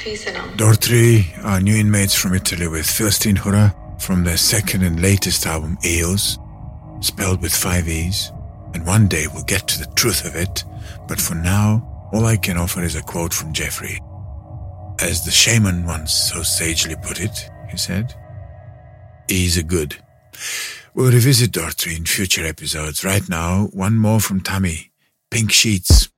Dortri are new inmates from Italy with Philistine Hura from their second and latest album, Eos, spelled with 5 E's, and one day we'll get to the truth of it, but for now, all I can offer is a quote from Jeffrey. As the shaman once so sagely put it, he said, "E's are good." We'll revisit Dortri in future episodes. Right now, one more from Tammy, Pink Sheets.